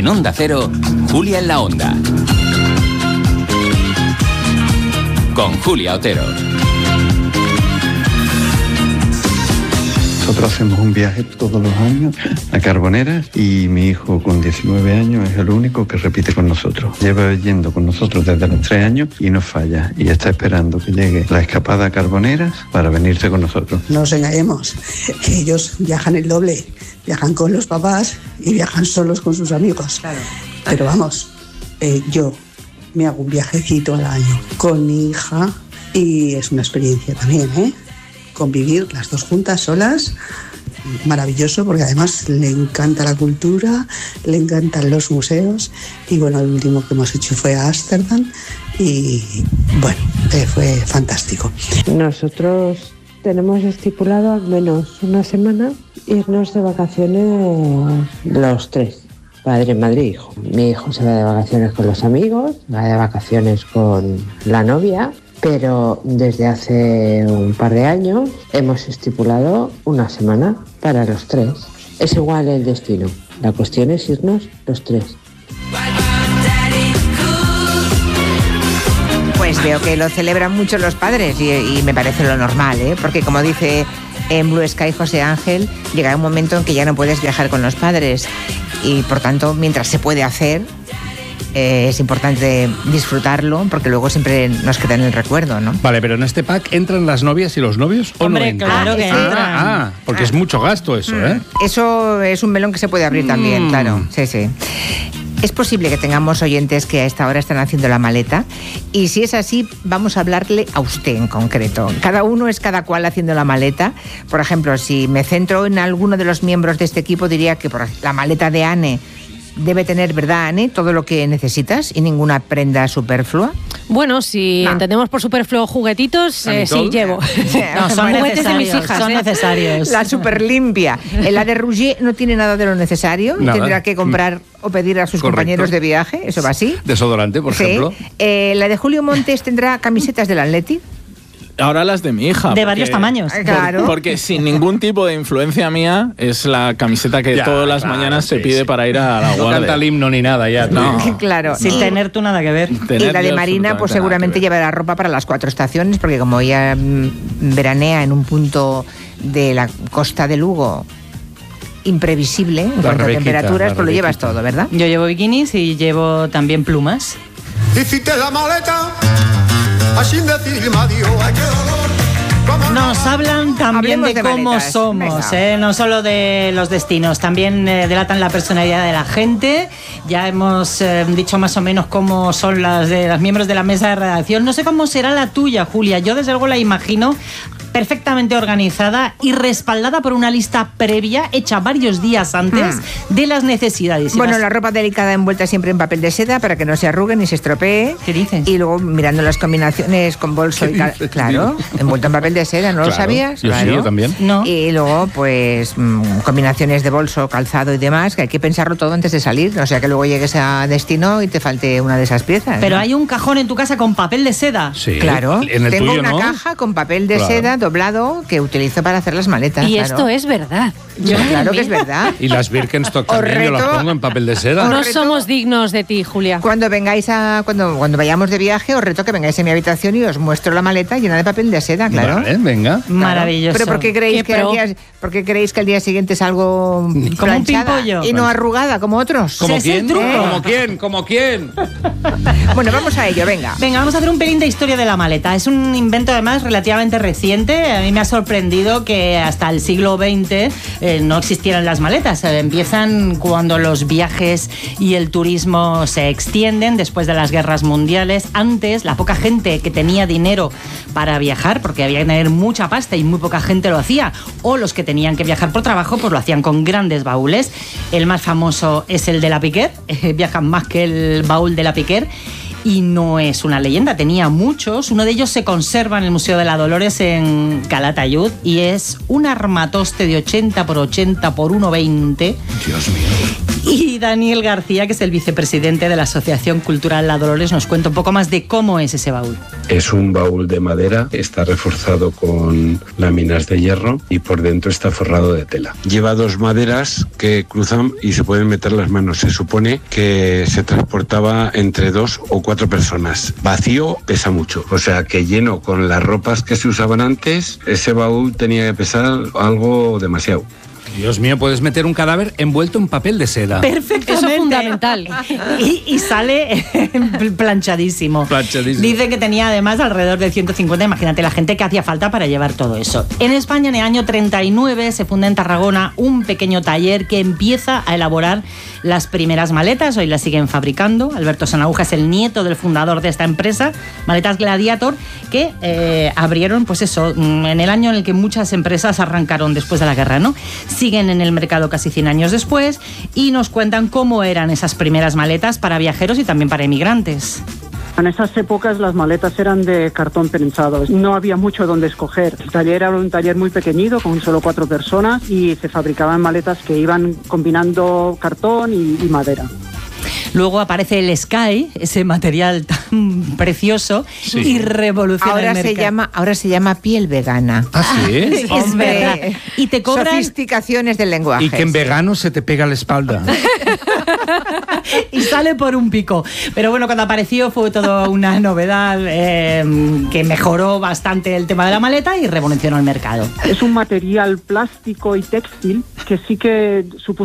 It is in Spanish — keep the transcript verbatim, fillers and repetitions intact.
En Onda Cero, Julia en la Onda. Con Julia Otero. Nosotros hacemos un viaje todos los años a Carboneras y mi hijo con diecinueve años es el único que repite con nosotros. Lleva yendo con nosotros desde los tres años y no falla. Y está esperando que llegue la escapada a Carboneras para venirse con nosotros. No nos engañemos, que ellos viajan el doble. Viajan con los papás y viajan solos con sus amigos. Claro. Pero vamos, eh, yo me hago un viajecito al año con mi hija y es una experiencia también, ¿eh? Convivir las dos juntas, solas, maravilloso, porque además le encanta la cultura, le encantan los museos y bueno, el último que hemos hecho fue a Ámsterdam y bueno, eh, fue fantástico. Nosotros tenemos estipulado al menos una semana irnos de vacaciones los tres, padre, madre e hijo. Mi hijo se va de vacaciones con los amigos, va de vacaciones con la novia, pero desde hace un par de años hemos estipulado una semana para los tres. Es igual el destino, la cuestión es irnos los tres. Pues veo que lo celebran mucho los padres y, y me parece lo normal, ¿eh? Porque como dice en Blue Sky José Ángel, llega un momento en que ya no puedes viajar con los padres y por tanto, mientras se puede hacer, eh, es importante disfrutarlo porque luego siempre nos queda en el recuerdo, ¿no? Vale, pero en este pack ¿entran las novias y los novios o Hombre, no entran? claro que ah, entran. Ah, porque ah. es mucho gasto eso, ¿eh? Eso es un melón que se puede abrir mm. también, claro. Sí, sí. Es posible que tengamos oyentes que a esta hora están haciendo la maleta y si es así, vamos a hablarle a usted en concreto. Cada uno es cada cual haciendo la maleta. Por ejemplo, si me centro en alguno de los miembros de este equipo, diría que por la maleta de Anne debe tener, ¿verdad, Anne? Todo lo que necesitas y ninguna prenda superflua. Bueno, si no. entendemos por superfluo juguetitos, eh, sí, llevo. No, son juguetes de mis hijas. Son ¿eh? necesarios. La super limpia. La de Rouget no tiene nada de lo necesario. Nada. Tendrá que comprar o pedir a sus Correcto. compañeros de viaje. Eso va así. Desodorante, por sí. ejemplo. Eh, la de Julio Montes tendrá camisetas del Atleti. Ahora las de mi hija. De porque, varios tamaños. Claro. Por, porque sin ningún tipo de influencia mía, es la camiseta que ya, todas las claro, mañanas sí, se pide sí. para ir a la no guardia. No canta el himno ni nada ya. No. Claro. Sin y, tener tú nada que ver. Y la de Marina, pues seguramente llevará ropa para las cuatro estaciones, porque como ella veranea en un punto de la costa de Lugo imprevisible en cuanto a temperaturas, pues lo llevas todo, ¿verdad? Yo llevo bikinis y llevo también plumas. Hiciste la maleta sin decirme adiós. Nos hablan también de, de cómo maletas. somos, ¿eh? No solo de los destinos, también eh, delatan la personalidad de la gente. Ya hemos eh, dicho más o menos cómo son las de los miembros de la mesa de redacción. No sé cómo será la tuya, Julia. Yo desde luego la imagino perfectamente organizada y respaldada por una lista previa hecha varios días antes hmm. de las necesidades. Bueno, las... la ropa delicada envuelta siempre en papel de seda para que no se arrugue ni se estropee. ¿Qué dices? Y luego mirando las combinaciones con bolso y cal... claro, envuelto en papel de seda, ¿no claro. lo sabías? Yo claro. sí, yo también. No. Y luego, pues, mmm, combinaciones de bolso, calzado y demás, que hay que pensarlo todo antes de salir, o sea que luego llegues a destino y te falte una de esas piezas. Pero ¿no? hay un cajón en tu casa con papel de seda. Sí. Claro. En el Tengo tuyo, una ¿no? caja con papel de claro. seda doblado que utilizo para hacer las maletas. Y claro. esto es verdad. Yo, claro que es verdad. Y las Birkenstock también reto, yo las pongo en papel de seda. No somos dignos de ti, Julia. Cuando vengáis a cuando cuando vayamos de viaje, os reto que vengáis a mi habitación y os muestro la maleta llena de papel de seda, claro. Vale, venga. Claro. Maravilloso. Pero ¿por qué creéis que al día, ¿por qué creéis que al día siguiente es algo como un pimpollo y no arrugada como otros? ¿Como quién? ¿Eh? ¿Como quién? ¿Como quién? Bueno, vamos a ello, venga. Venga, vamos a hacer un pelín de historia de la maleta. Es un invento además relativamente reciente. A mí me ha sorprendido que hasta el siglo veinte eh, no existieran las maletas. Eh, empiezan cuando los viajes y el turismo se extienden después de las guerras mundiales. Antes, la poca gente que tenía dinero para viajar, porque había que tener mucha pasta y muy poca gente lo hacía, o los que tenían que viajar por trabajo, pues lo hacían con grandes baúles. El más famoso es el de la Piquer. Eh, viajan más que el baúl de la Piquer. Y no es una leyenda, tenía muchos. Uno de ellos se conserva en el Museo de la Dolores en Calatayud y es un armatoste de ochenta por ochenta por uno veinte. Dios mío. Y Daniel García, que es el vicepresidente de la Asociación Cultural La Dolores, nos cuenta un poco más de cómo es ese baúl. Es un baúl de madera, está reforzado con láminas de hierro y por dentro está forrado de tela. Lleva dos maderas que cruzan y se pueden meter las manos. Se supone que se transportaba entre dos o cuatro personas. Vacío pesa mucho, o sea que lleno con las ropas que se usaban antes, ese baúl tenía que pesar algo demasiado. Dios mío, puedes meter un cadáver envuelto en papel de seda. Perfectamente. Eso es fundamental. Y, y sale planchadísimo. Planchadísimo. Dice que tenía además alrededor de ciento cincuenta, imagínate la gente que hacía falta para llevar todo eso. En España, en el año treinta y nueve, se funda en Tarragona un pequeño taller que empieza a elaborar las primeras maletas. Hoy las siguen fabricando. Alberto Sanauja es el nieto del fundador de esta empresa, Maletas Gladiator, que eh, abrieron, pues eso, en el año en el que muchas empresas arrancaron después de la guerra, ¿no? Siguen en el mercado casi cien años después y nos cuentan cómo eran esas primeras maletas para viajeros y también para emigrantes. En esas épocas las maletas eran de cartón prensado, no había mucho donde escoger. El taller era un taller muy pequeñito, con solo cuatro personas, y se fabricaban maletas que iban combinando cartón y, y madera. Luego aparece el Sky, ese material tan precioso, sí. y revoluciona ahora el mercado. Se llama, ahora se llama piel vegana. ¿Ah, sí? Es Hombre, verdad. Y te cobran... sofisticaciones del lenguaje. Y que en vegano se te pega la espalda. Y sale por un pico. Pero bueno, cuando apareció fue todo una novedad eh, que mejoró bastante el tema de la maleta y revolucionó el mercado. Es un material plástico y textil que sí que supuso